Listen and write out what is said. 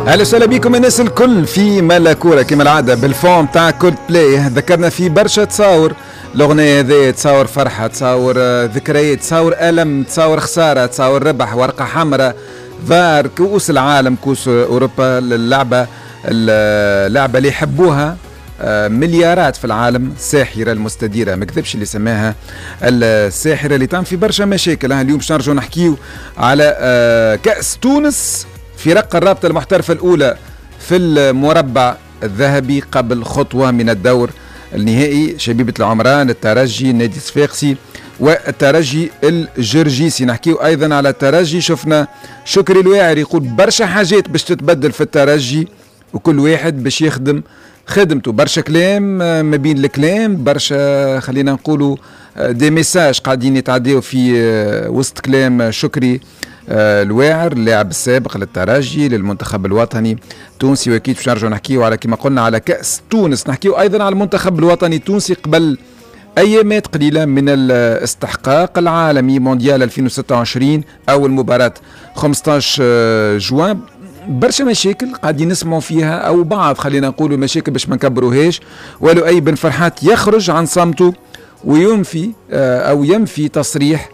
اهلا وسهلا بكم الناس الكل في مالاكورة كما العاده بالفون تاع كولد بلاي. ذكرنا في برشا تصاور، الاغنيه هذه تصاور فرحه، تصاور ذكريات، تصاور الم، تصاور خساره، تصاور ربح، ورقه حمراء، فار، كؤوس العالم، كؤوس اوروبا، اللعبه اللي يحبوها مليارات في العالم، الساحره المستديره، ما كذبش اللي سماها الساحره، اللي تعمل في برشا مشاكل. اليوم باش نرجعوا نحكيو على كأس تونس في رق الرابطة المحترفة الأولى في المربع الذهبي قبل خطوة من الدور النهائي. شبيبة العمران، الترجي، النادي الصفاقسي والترجي الجرجيسي. نحكيو أيضا على الترجي، شفنا شكري الواعر يقول برشا حاجات باش تتبدل في الترجي وكل واحد باش يخدم خدمته. برشا كلام ما بين الكلام، برشا خلينا نقولوا دي ميساج قاعدين يتعديوا في وسط كلام شكري الواعر، اللاعب السابق للترجي للمنتخب الوطني التونسي. واكيد باش نرجعوا نحكيو على كما قلنا على كأس تونس، نحكيو ايضا على المنتخب الوطني التونسي قبل ايامات قليله من الاستحقاق العالمي مونديال 2026. اول مباراه 15 جوان. برشا مشاكل قاعدين نسمعوا فيها، او بعض خلينا نقولوا مشاكل باش ما نكبروهاش. ولؤي بن فرحات يخرج عن صمته وينفي او ينفي تصريح